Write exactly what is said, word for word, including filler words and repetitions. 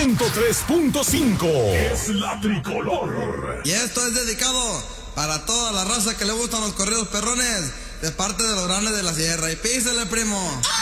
ciento tres punto cinco es la tricolor. Y esto es dedicado para toda la raza que le gustan los corridos perrones, de parte de los grandes de la sierra. Y písele, primo.